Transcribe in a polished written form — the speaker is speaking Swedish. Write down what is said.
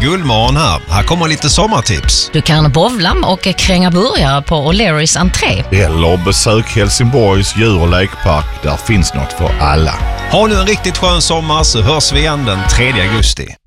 Gullmorgon här. Här kommer lite sommartips. Du kan bowla och kränga burgare på O'Learys entré. Eller besök Helsingborgs djur- och lekpark. Där finns något för alla. Ha nu en riktigt skön sommar så hörs vi igen den 3 augusti.